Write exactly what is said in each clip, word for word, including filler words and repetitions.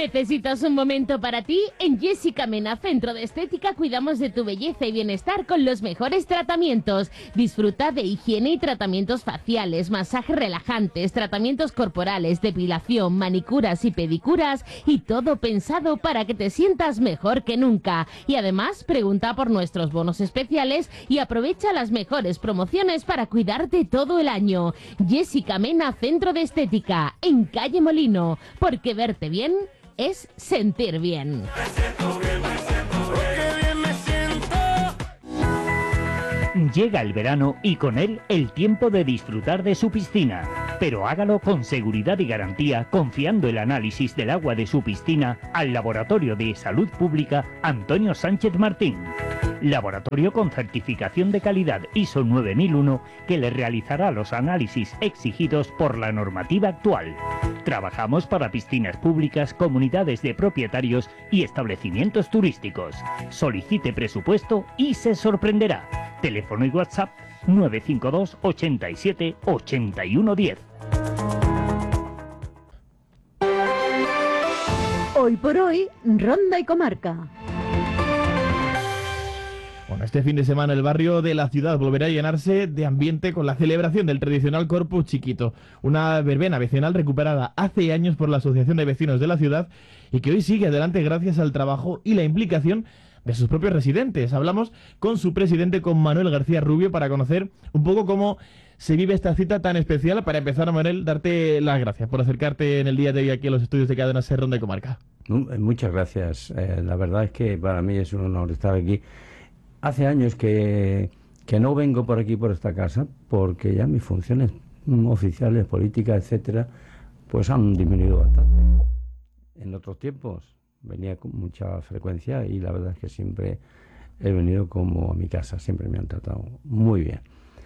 ¿Necesitas un momento para ti? En Jessica Mena, Centro de Estética, cuidamos de tu belleza y bienestar con los mejores tratamientos. Disfruta de higiene y tratamientos faciales, masajes relajantes, tratamientos corporales, depilación, manicuras y pedicuras, y todo pensado para que te sientas mejor que nunca. Y además, pregunta por nuestros bonos especiales y aprovecha las mejores promociones para cuidarte todo el año. Jessica Mena, Centro de Estética, en Calle Molino, porque verte bien es sentir bien. Llega el verano y con él el tiempo de disfrutar de su piscina. Pero hágalo con seguridad y garantía, confiando el análisis del agua de su piscina al Laboratorio de Salud Pública Antonio Sánchez Martín. Laboratorio con certificación de calidad I S O nueve mil uno que le realizará los análisis exigidos por la normativa actual. Trabajamos para piscinas públicas, comunidades de propietarios y establecimientos turísticos. Solicite presupuesto y se sorprenderá. Teléfono y WhatsApp nueve cinco dos, ochenta y siete, ochenta y uno diez. Hoy por hoy, Ronda y Comarca. Bueno, este fin de semana el barrio de la ciudad volverá a llenarse de ambiente con la celebración del tradicional Corpus Chiquito, una verbena vecinal recuperada hace años por la Asociación de Vecinos de la ciudad y que hoy sigue adelante gracias al trabajo y la implicación de sus propios residentes. Hablamos con su presidente, con Manuel García Rubio, para conocer un poco cómo se vive esta cita tan especial. Para empezar, Manuel, darte las gracias por acercarte en el día de hoy aquí a los estudios de Cadena SER Ronda y Comarca. Muchas gracias. Eh, la verdad es que para mí es un honor estar aquí. Hace años que, que no vengo por aquí, por esta casa, porque ya mis funciones oficiales, políticas, etcétera, pues han disminuido bastante. En otros tiempos venía con mucha frecuencia y la verdad es que siempre he venido como a mi casa, siempre me han tratado muy bien.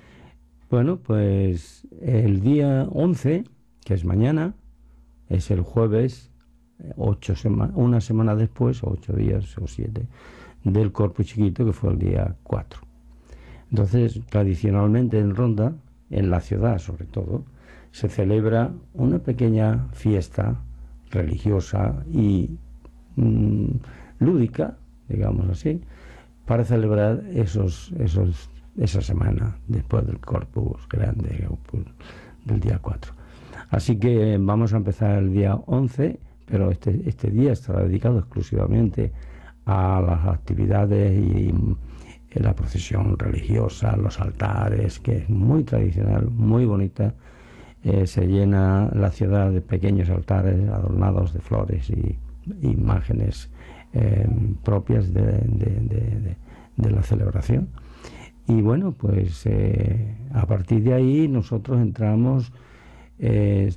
Bueno, pues el día once, que es mañana, es el jueves, ocho sema- una semana después, o ocho días o siete, del Corpus Chiquito, que fue el día cuatro. Entonces, tradicionalmente en Ronda, en la ciudad sobre todo, se celebra una pequeña fiesta religiosa y mmm, lúdica, digamos así, para celebrar esos, esos, esa semana después del Corpus Grande, del día cuatro. Así que vamos a empezar el día once, pero este, este día estará dedicado exclusivamente a las actividades y, y la procesión religiosa, los altares, que es muy tradicional, muy bonita. Eh, se llena la ciudad de pequeños altares adornados de flores y imágenes eh, propias de, de, de, de, de la celebración. Y bueno, pues eh, a partir de ahí nosotros entramos eh,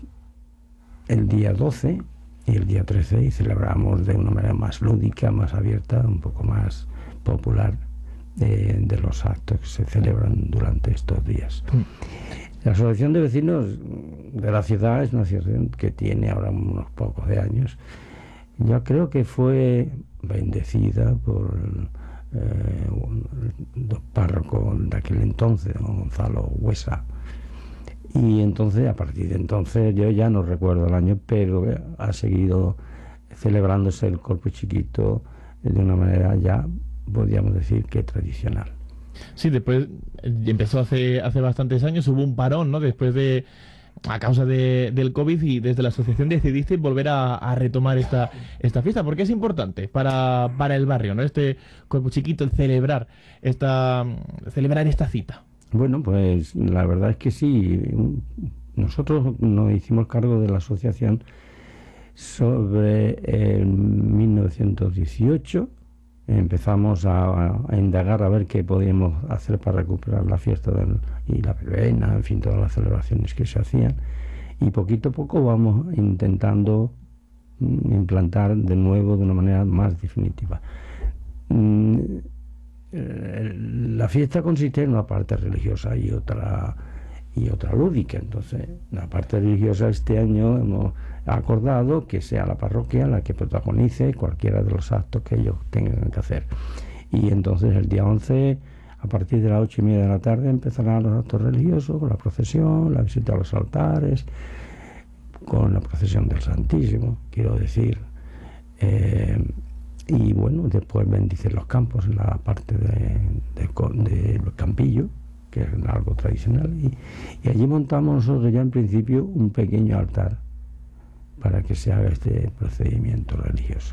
el día doce y el día trece y celebramos de una manera más lúdica, más abierta, un poco más popular de, de los actos que se celebran durante estos días. La Asociación de Vecinos de la ciudad es una asociación que tiene ahora unos pocos de años. Yo creo que fue bendecida por eh, el párroco de aquel entonces, don Gonzalo Huesa. Y entonces, a partir de entonces, yo ya no recuerdo el año, pero ha seguido celebrándose el Corpus Chiquito de una manera ya, podríamos decir, que tradicional. Sí, después empezó hace, hace bastantes años, hubo un parón, ¿no? Después de, a causa de, del COVID, y desde la asociación decidisteis volver a, a retomar esta, esta fiesta, porque es importante para, para el barrio, ¿no? Este Corpus Chiquito, el celebrar esta, celebrar esta cita. Bueno, pues la verdad es que sí. Nosotros nos hicimos cargo de la asociación sobre el mil novecientos dieciocho. Empezamos a, a indagar a ver qué podíamos hacer para recuperar la fiesta del, y la verbena, en fin, todas las celebraciones que se hacían. Y poquito a poco vamos intentando implantar de nuevo de una manera más definitiva. La fiesta consiste en una parte religiosa y otra y otra lúdica. Entonces, la parte religiosa este año hemos acordado que sea la parroquia la que protagonice cualquiera de los actos que ellos tengan que hacer. Y entonces el día once, a partir de las ocho y media de la tarde, empezarán los actos religiosos, con la procesión, la visita a los altares, con la procesión del Santísimo, quiero decir, Eh, y bueno, después bendicen los campos en la parte de, de, de Campillo, que es algo tradicional, y, y allí montamos nosotros ya en principio un pequeño altar para que se haga este procedimiento religioso.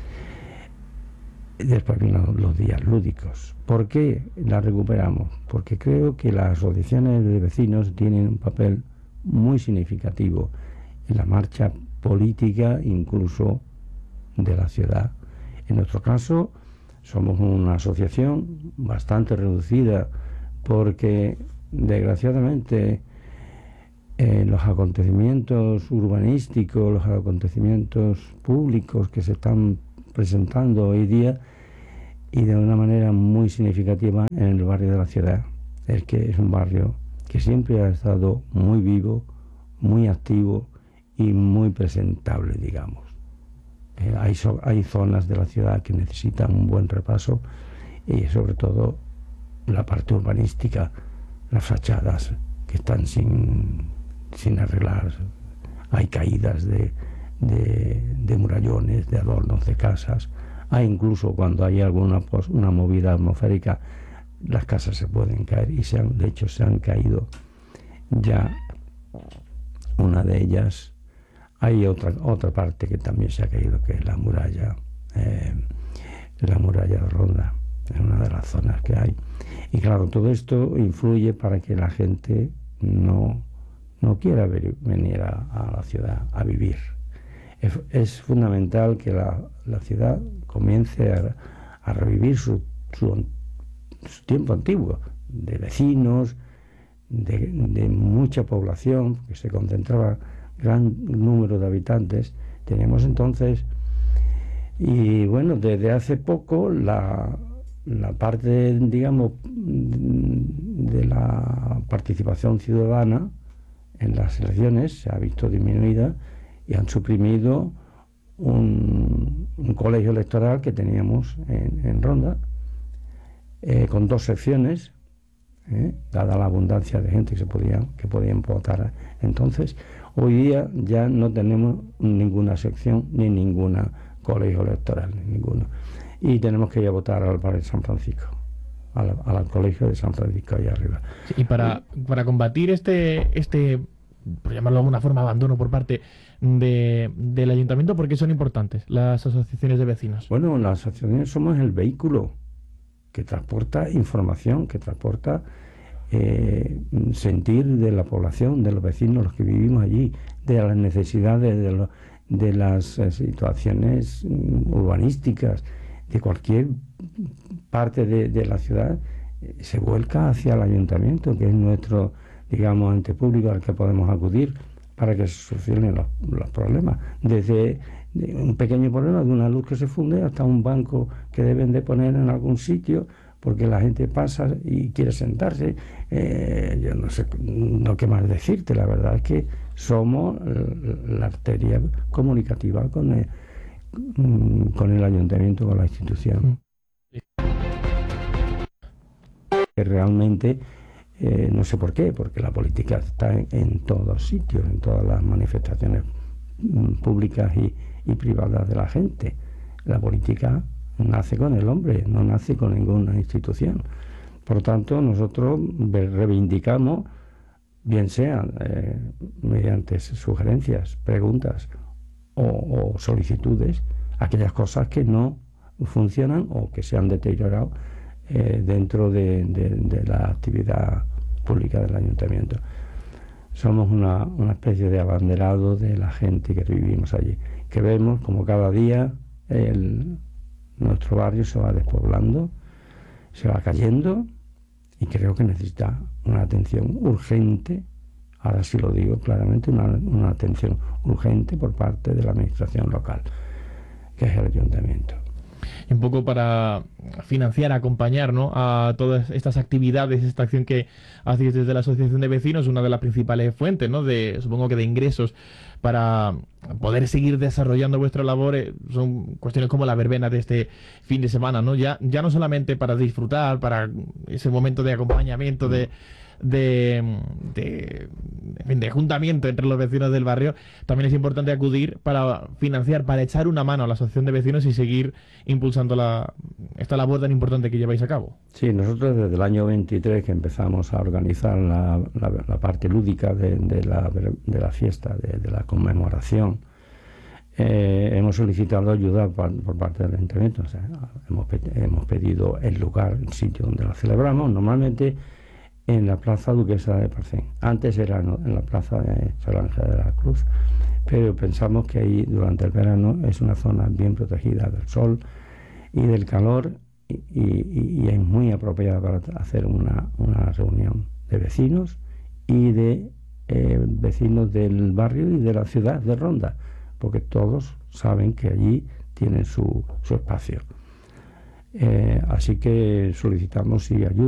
Después vienen los días lúdicos. ¿Por qué la recuperamos? Porque creo que las asociaciones de vecinos tienen un papel muy significativo en la marcha política, incluso de la ciudad. En nuestro caso, somos una asociación bastante reducida porque, desgraciadamente, eh, los acontecimientos urbanísticos, los acontecimientos públicos que se están presentando hoy día y de una manera muy significativa en el barrio de la ciudad, es que es un barrio que siempre ha estado muy vivo, muy activo y muy presentable, digamos. Eh, hay, so, hay zonas de la ciudad que necesitan un buen repaso y sobre todo la parte urbanística, las fachadas que están sin, sin arreglar, hay caídas de, de, de murallones, de adornos de casas, hay incluso cuando hay alguna pos, una movida atmosférica, las casas se pueden caer y se han, de hecho se han caído ya una de ellas. Hay otra otra parte que también se ha caído, que es la muralla, eh, la muralla de Ronda, en una de las zonas que hay. Y claro, todo esto influye para que la gente no, no quiera ver, venir a, a la ciudad a vivir. Es, es fundamental que la, la ciudad comience a, a revivir su, su, su tiempo antiguo, de vecinos, de, de mucha población, que se concentraba gran número de habitantes. Tenemos entonces, y bueno, desde hace poco la, la parte, digamos, de la participación ciudadana en las elecciones se ha visto disminuida y han suprimido un, un colegio electoral que teníamos en, en Ronda, eh, con dos secciones, eh, dada la abundancia de gente que se podían, que podían votar. Entonces, hoy día ya no tenemos ninguna sección ni ninguna colegio electoral, ni ninguno. Y tenemos que ir a votar al barrio de San Francisco, al, al colegio de San Francisco allá arriba. Sí, y para, para combatir este, este, por llamarlo de alguna forma, abandono por parte de, del ayuntamiento, ¿por qué son importantes las asociaciones de vecinos? Bueno, las asociaciones somos el vehículo que transporta información, que transporta eh, sentir de la población, de los vecinos, los que vivimos allí, de las necesidades, de, lo, de las eh, situaciones um, urbanísticas, de cualquier parte de, de la ciudad, eh, se vuelca hacia el ayuntamiento, que es nuestro, digamos, ente público al que podemos acudir para que se solucionen los, los problemas. Desde un pequeño problema de una luz que se funde hasta un banco que deben de poner en algún sitio porque la gente pasa y quiere sentarse. Eh, yo no sé no qué más decirte. La verdad es que somos la arteria comunicativa con el, con el ayuntamiento, con la institución. Que realmente eh, no sé por qué, porque la política está en, en todos sitios, en todas las manifestaciones mm, públicas y, y privadas de la gente. La política nace con el hombre, no nace con ninguna institución. Por tanto, nosotros reivindicamos, bien sean eh, mediante sugerencias, preguntas o, o solicitudes, aquellas cosas que no funcionan o que se han deteriorado eh, dentro de, de, de la actividad pública del ayuntamiento. Somos una, una especie de abanderado de la gente que vivimos allí, que vemos como cada día el, nuestro barrio se va despoblando, se va cayendo, y creo que necesita una atención urgente, ahora sí lo digo claramente, una, una atención urgente por parte de la administración local, que es el ayuntamiento. Y un poco para financiar, acompañar, ¿no?, a todas estas actividades, esta acción que hacéis desde la Asociación de Vecinos, una de las principales fuentes, ¿no?, de, supongo que de ingresos para poder seguir desarrollando vuestra labor, eh, son cuestiones como la verbena de este fin de semana, ¿no? Ya, ya no solamente para disfrutar, para ese momento de acompañamiento, de, de, de, en fin, de juntamiento entre los vecinos del barrio, también es importante acudir para financiar, para echar una mano a la asociación de vecinos y seguir impulsando la, esta labor tan importante que lleváis a cabo. Sí, nosotros desde el año veintitrés que empezamos a organizar la, la, la parte lúdica de, de, la, de la fiesta, de, de la conmemoración, eh, hemos solicitado ayuda por, por parte del ayuntamiento. O sea, hemos, hemos pedido el lugar, el sitio donde la celebramos, normalmente en la Plaza Duquesa de Parcén. Antes era en la Plaza de San Ángel de la Cruz, pero pensamos que ahí durante el verano es una zona bien protegida del sol y del calor y, y, y es muy apropiada para hacer una, una reunión de vecinos y de eh, vecinos del barrio y de la ciudad de Ronda, porque todos saben que allí tienen su, su espacio. Eh, así que solicitamos si ayuda